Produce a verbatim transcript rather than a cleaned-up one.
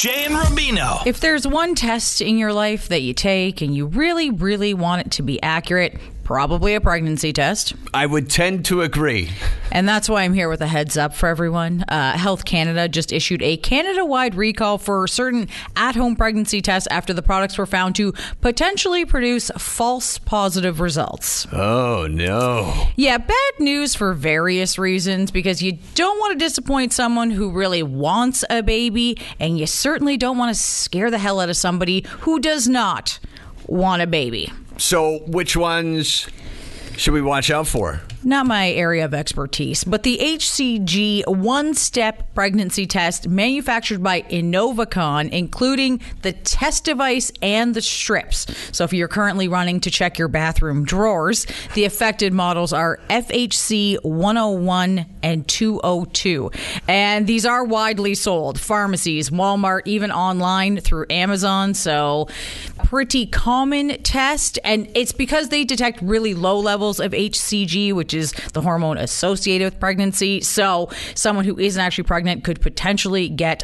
Jay and Rubino. If there's one test in your life that you take and you really, really want it to be accurate, probably a pregnancy test. I would tend to agree. And that's why I'm here with a heads up for everyone. Uh, Health Canada just issued a Canada-wide recall for certain at-home pregnancy tests after the products were found to potentially produce false positive results. Oh, no. Yeah, bad news for various reasons, because you don't want to disappoint someone who really wants a baby, and you certainly don't want to scare the hell out of somebody who does not want a baby. So which ones should we watch out for? Not my area of expertise, but the H C G one-step pregnancy test manufactured by Innovacon, including the test device and the strips. So if you're currently running to check your bathroom drawers, the affected models are F H C one oh one and two oh two. And these are widely sold. Pharmacies, Walmart, even online through Amazon. So pretty common test. And it's because they detect really low levels of H C G, which is the hormone associated with pregnancy. So someone who isn't actually pregnant could potentially get